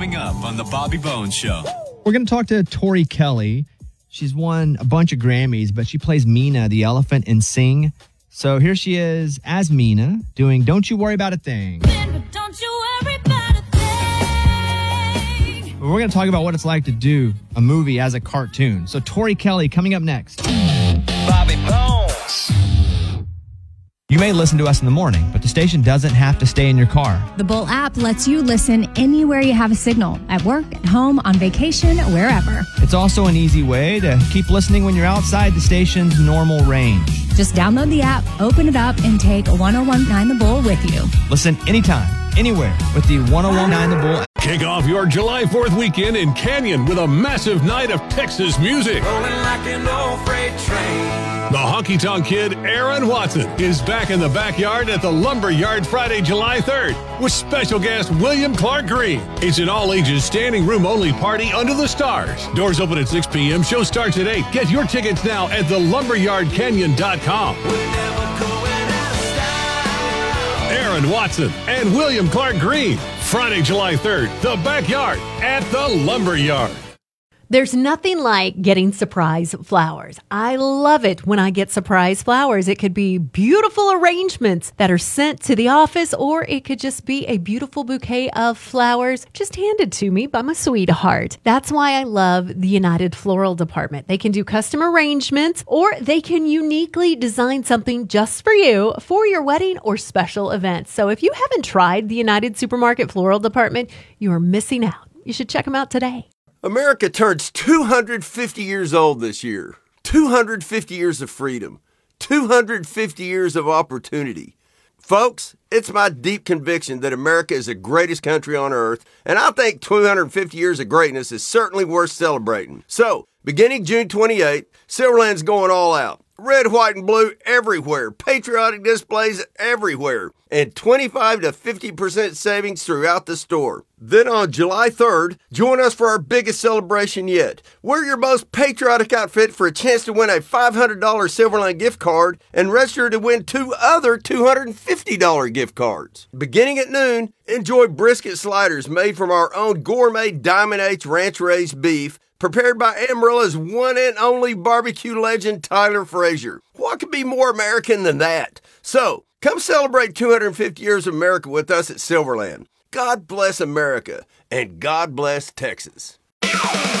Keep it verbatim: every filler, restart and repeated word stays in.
Coming up on The Bobby Bones Show. We're going to talk to Tori Kelly. She's won a bunch of Grammys, but she plays Mina, the elephant, in Sing. So here she is as Mina doing Don't You Worry About a Thing. Don't you worry about a thing. We're going to talk about what it's like to do a movie as a cartoon. So Tori Kelly coming up next. Bobby Bones. You may listen to us in the morning, but the station doesn't have to stay in your car. The Bull app lets you listen anywhere you have a signal, at work, at home, on vacation, wherever. It's also an easy way to keep listening when you're outside the station's normal range. Just download the app, open it up, and take one oh one point nine The Bull with you. Listen anytime, anywhere with the one oh one point nine The Bull. Kick off your July fourth weekend in Canyon with a massive night of Texas music. Rolling like an old freight train. The Honky Tonk Kid, Aaron Watson, is back in the backyard at the Lumber Yard Friday, July third, with special guest William Clark Green. It's an all-ages, standing-room-only party under the stars. Doors open at six p.m. Show starts at eight. Get your tickets now at the lumberyard canyon dot com. Aaron Watson and William Clark Green, Friday, July third, the backyard at the Lumber Yard. There's nothing like getting surprise flowers. I love it when I get surprise flowers. It could be beautiful arrangements that are sent to the office, or it could just be a beautiful bouquet of flowers just handed to me by my sweetheart. That's why I love the United Floral Department. They can do custom arrangements, or they can uniquely design something just for you for your wedding or special events. So if you haven't tried the United Supermarket Floral Department, you are missing out. You should check them out today. America turns two hundred fifty years old this year. two hundred fifty years of freedom. two hundred fifty years of opportunity. Folks, it's my deep conviction that America is the greatest country on earth, and I think two hundred fifty years of greatness is certainly worth celebrating. So, beginning June twenty-eighth, Silverland's going all out. Red, white, and blue everywhere. Patriotic displays everywhere. And twenty-five to fifty percent savings throughout the store. Then on July third, join us for our biggest celebration yet. Wear your most patriotic outfit for a chance to win a five hundred dollars Silverland gift card and register to win two other two hundred fifty dollars gift cards. Beginning at noon, enjoy brisket sliders made from our own gourmet Diamond H Ranch Raised beef, prepared by Amarillo's one and only barbecue legend, Tyler Frazier. What could be more American than that? So, come celebrate two hundred fifty years of America with us at Silverland. God bless America, and God bless Texas.